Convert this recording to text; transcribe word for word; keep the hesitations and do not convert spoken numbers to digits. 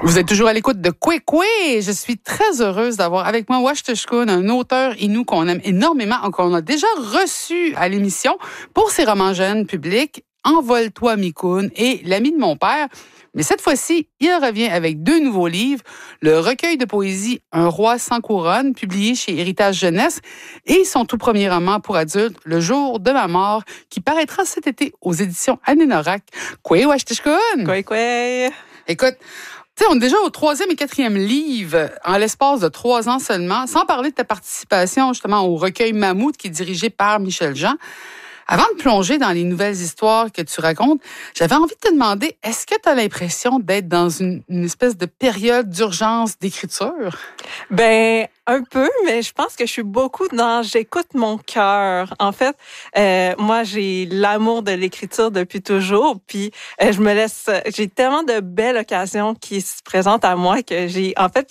Vous êtes toujours à l'écoute de Kwe Kwe. Je suis très heureuse d'avoir avec moi Washtishkun, un auteur inou qu'on aime énormément, qu'on a déjà reçu à l'émission pour ses romans jeunes publics, Envole-toi Mikun et L'ami de mon père. Mais cette fois-ci, il revient avec deux nouveaux livres, le recueil de poésie Un roi sans couronne, publié chez Héritage Jeunesse, et son tout premier roman pour adultes, Le jour de ma mort, qui paraîtra cet été aux éditions Annénorak. Kwe Washtishkun! Kwe Kwe! Écoute, tu sais, on est déjà au troisième et quatrième livre en l'espace de trois ans seulement, sans parler de ta participation justement au recueil Mammouth qui est dirigé par Michel Jean. Avant de plonger dans les nouvelles histoires que tu racontes, j'avais envie de te demander, est-ce que tu as l'impression d'être dans une, une espèce de période d'urgence d'écriture? Ben, un peu, mais je pense que je suis beaucoup dans j'écoute mon cœur. En fait, euh, moi, j'ai l'amour de l'écriture depuis toujours, puis euh, je me laisse... J'ai tellement de belles occasions qui se présentent à moi que j'ai... En fait,